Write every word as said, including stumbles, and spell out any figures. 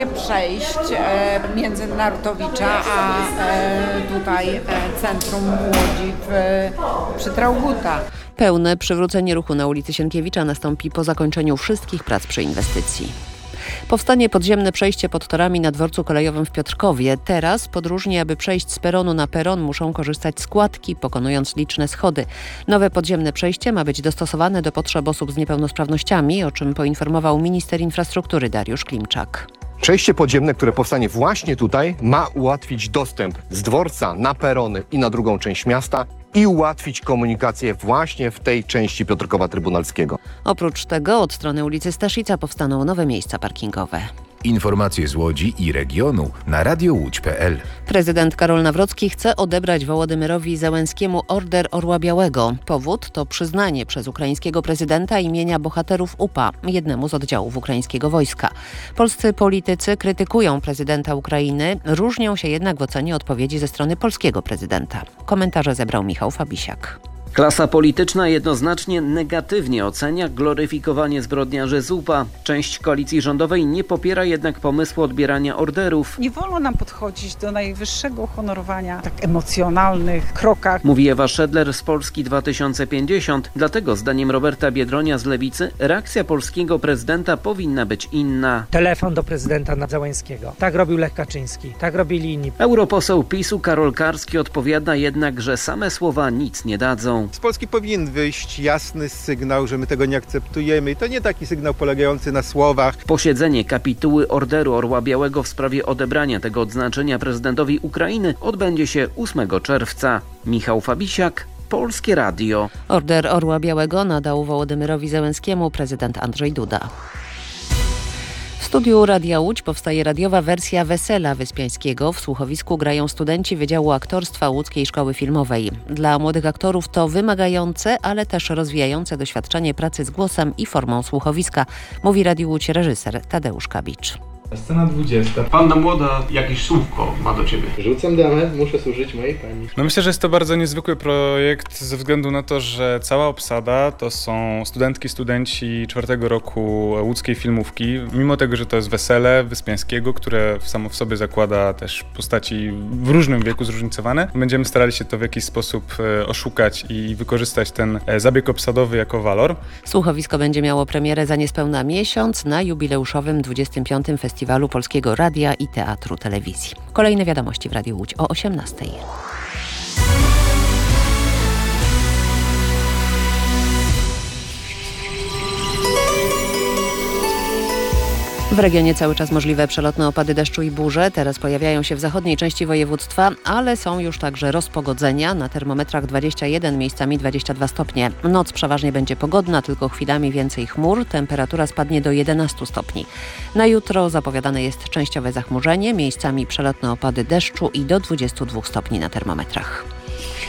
Przejść między Narutowicza a tutaj centrum Łodzi przy Traugutta. Pełne przywrócenie ruchu na ulicy Sienkiewicza nastąpi po zakończeniu wszystkich prac przy inwestycji. Powstanie podziemne przejście pod torami na dworcu kolejowym w Piotrkowie. Teraz podróżni, aby przejść z peronu na peron, muszą korzystać z kładki, pokonując liczne schody. Nowe podziemne przejście ma być dostosowane do potrzeb osób z niepełnosprawnościami, o czym poinformował minister infrastruktury Dariusz Klimczak. Przejście podziemne, które powstanie właśnie tutaj, ma ułatwić dostęp z dworca na perony i na drugą część miasta i ułatwić komunikację właśnie w tej części Piotrkowa Trybunalskiego. Oprócz tego od strony ulicy Staszica powstaną nowe miejsca parkingowe. Informacje z Łodzi i regionu na radio łódź kropka pe el. Prezydent Karol Nawrocki chce odebrać Wołodymyrowi Zełenskiemu Order Orła Białego. Powód to przyznanie przez ukraińskiego prezydenta imienia bohaterów U P A, jednemu z oddziałów ukraińskiego wojska. Polscy politycy krytykują prezydenta Ukrainy, różnią się jednak w ocenie odpowiedzi ze strony polskiego prezydenta. Komentarze zebrał Michał Fabisiak. Klasa polityczna jednoznacznie negatywnie ocenia gloryfikowanie zbrodniarzy z U P A. Część koalicji rządowej nie popiera jednak pomysłu odbierania orderów. Nie wolno nam podchodzić do najwyższego uhonorowania w tak emocjonalnych krokach. Mówi Ewa Szedler z Polski dwa tysiące pięćdziesiąt. Dlatego zdaniem Roberta Biedronia z Lewicy reakcja polskiego prezydenta powinna być inna. Telefon do prezydenta Zełenskiego. Tak robił Lech Kaczyński, tak robili inni. Europoseł PiSu Karol Karski odpowiada jednak, że same słowa nic nie dadzą. Z Polski powinien wyjść jasny sygnał, że my tego nie akceptujemy. I to nie taki sygnał polegający na słowach. Posiedzenie kapituły Orderu Orła Białego w sprawie odebrania tego odznaczenia prezydentowi Ukrainy odbędzie się ósmego czerwca. Michał Fabisiak, Polskie Radio. Order Orła Białego nadał Wołodymyrowi Zełenskiemu prezydent Andrzej Duda. W studiu Radia Łódź powstaje radiowa wersja Wesela Wyspiańskiego. W słuchowisku grają studenci Wydziału Aktorstwa Łódzkiej Szkoły Filmowej. Dla młodych aktorów to wymagające, ale też rozwijające doświadczenie pracy z głosem i formą słuchowiska, mówi Radiu Łódź reżyser Tadeusz Kabicz. Scena dwudziesta. Panna młoda jakieś słówko ma do ciebie. Rzucam damę, muszę służyć mojej pani. No myślę, że jest to bardzo niezwykły projekt ze względu na to, że cała obsada to są studentki, studenci czwartego roku łódzkiej filmówki. Mimo tego, że to jest wesele Wyspiańskiego, które samo w sobie zakłada też postaci w różnym wieku zróżnicowane, będziemy starali się to w jakiś sposób oszukać i wykorzystać ten zabieg obsadowy jako walor. Słuchowisko będzie miało premierę za niespełna miesiąc na jubileuszowym dwudziestym piątym Festiwalu Polskiego Radia i Teatru Telewizji. Kolejne wiadomości w Radiu Łódź o osiemnastej. W regionie cały czas możliwe przelotne opady deszczu i burze. Teraz pojawiają się w zachodniej części województwa, ale są już także rozpogodzenia. Na termometrach dwadzieścia jeden, miejscami dwadzieścia dwa stopnie. Noc przeważnie będzie pogodna, tylko chwilami więcej chmur. Temperatura spadnie do jedenastu stopni. Na jutro zapowiadane jest częściowe zachmurzenie, miejscami przelotne opady deszczu i do dwudziestu dwóch stopni na termometrach.